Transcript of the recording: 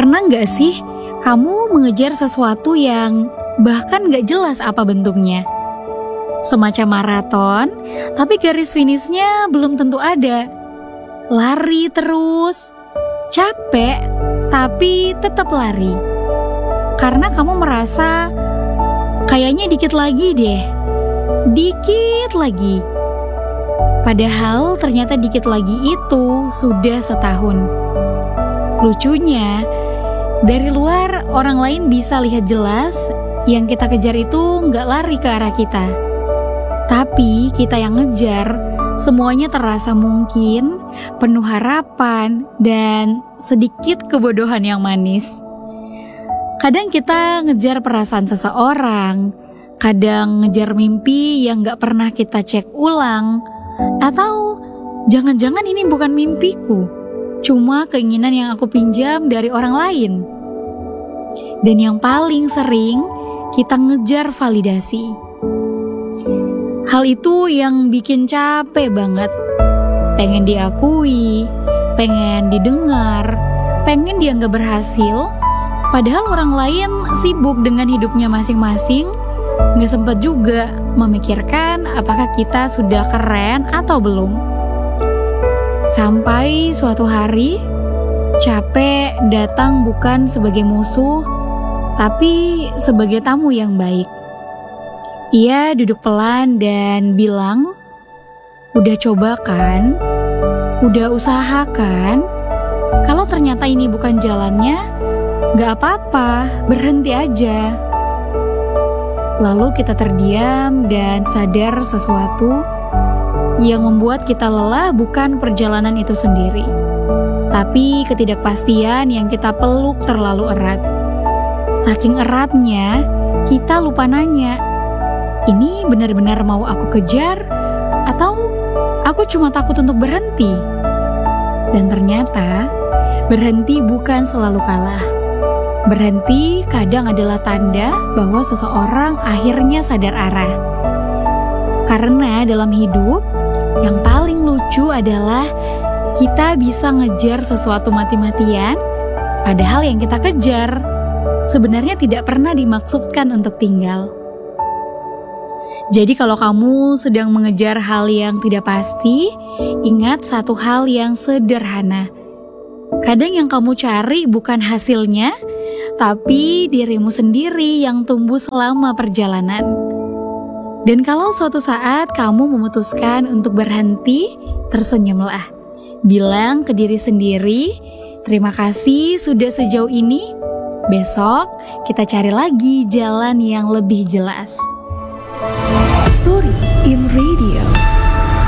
Pernah nggak sih kamu mengejar sesuatu yang bahkan nggak jelas apa bentuknya? Semacam maraton, tapi garis finishnya belum tentu ada. Lari terus, capek, tapi tetap lari. Karena kamu merasa kayaknya dikit lagi deh, dikit lagi. Padahal ternyata dikit lagi itu sudah setahun. Lucunya, dari luar orang lain bisa lihat jelas yang kita kejar itu nggak lari ke arah kita. Tapi kita yang ngejar, semuanya terasa mungkin, penuh harapan, dan sedikit kebodohan yang manis. Kadang kita ngejar perasaan seseorang, kadang ngejar mimpi yang gak pernah kita cek ulang, atau jangan-jangan ini bukan mimpiku, cuma keinginan yang aku pinjam dari orang lain. Dan yang paling sering, kita ngejar validasi. Hal itu yang bikin capek banget. Pengen diakui, pengen didengar, pengen dianggap berhasil. Padahal orang lain sibuk dengan hidupnya masing-masing, gak sempat juga memikirkan apakah kita sudah keren atau belum. Sampai suatu hari, capek datang bukan sebagai musuh, tapi sebagai tamu yang baik. Ia duduk pelan dan bilang, "Udah coba kan? Udah usaha kan? Kalau ternyata ini bukan jalannya, gak apa-apa, berhenti aja." Lalu kita terdiam dan sadar sesuatu yang membuat kita lelah bukan perjalanan itu sendiri, tapi ketidakpastian yang kita peluk terlalu erat. Saking eratnya, kita lupa nanya, ini benar-benar mau aku kejar atau aku cuma takut untuk berhenti? Dan ternyata berhenti bukan selalu kalah. Berhenti kadang adalah tanda bahwa seseorang akhirnya sadar arah. Karena dalam hidup, yang paling lucu adalah kita bisa ngejar sesuatu mati-matian, padahal yang kita kejar sebenarnya tidak pernah dimaksudkan untuk tinggal. Jadi kalau kamu sedang mengejar hal yang tidak pasti, ingat satu hal yang sederhana. Kadang yang kamu cari bukan hasilnya, tapi dirimu sendiri yang tumbuh selama perjalanan. Dan kalau suatu saat kamu memutuskan untuk berhenti, tersenyumlah. Bilang ke diri sendiri, terima kasih sudah sejauh ini. Besok kita cari lagi jalan yang lebih jelas. Story in Radio.